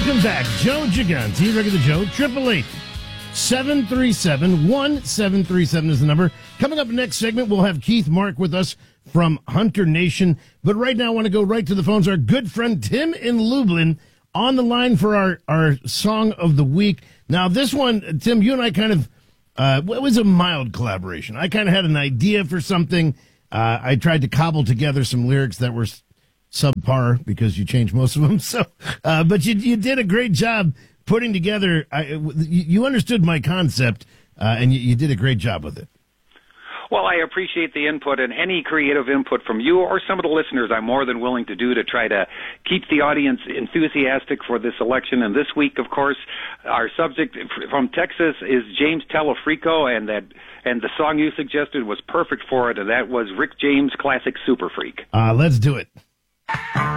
Welcome back. Joe Gigante, regular Joe, 888-737-1737 is the number. Coming up next segment, we'll have Keith Mark with us from Hunter Nation. But right now, I want to go right to the phones. Our good friend Tim in Lublin on the line for our Song of the Week. Now, this one, Tim, you and I kind of, it was a mild collaboration. I kind of had an idea for something. I tried to cobble together some lyrics that were subpar because you changed most of them. So, but you did a great job putting together. You understood my concept, and you did a great job with it. Well, I appreciate the input, and any creative input from you or some of the listeners I'm more than willing to do to try to keep the audience enthusiastic for this election. And this week, of course, our subject from Texas is James Telefrico, and the song you suggested was perfect for it, and that was Rick James' classic Super Freak. Let's do it.